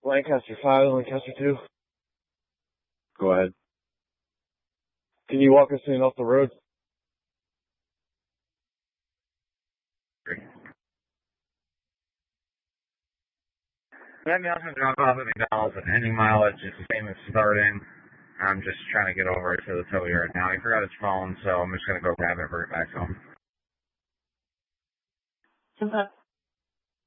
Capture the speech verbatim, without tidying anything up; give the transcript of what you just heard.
Lancaster five, Lancaster two. Go ahead. Can you walk us in off the road? Let me also drop off at McDonald's at any mileage. It's the same as starting. I'm just trying to get over to the tow yard now. He forgot his phone, so I'm just going to go grab it and bring it back to him. Okay.